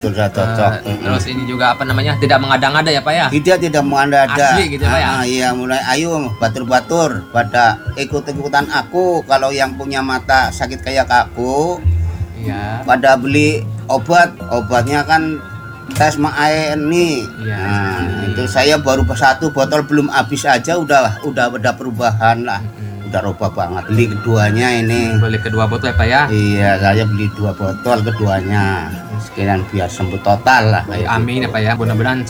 sudah cocok. Terus ini juga apa namanya, tidak mengada-ngada ya Pak ya? Tidak mengada-ngada. Asli gitu Pak ya? Iya, mulai ayo batur-batur pada ikut-ikutan aku. Kalau yang punya mata sakit kayak aku, Iya. pada beli obatnya kan tes air nih. Iya. Nah, itu saya baru satu botol belum habis aja udah ada perubahan lah. Udah rubah banget. Beli keduanya ini. Beli kedua botol ya Pak ya? Iya, saya beli 2 botol keduanya. Sekalian biar sembuh total lah. Amin ya Pak ya, mudah-mudahan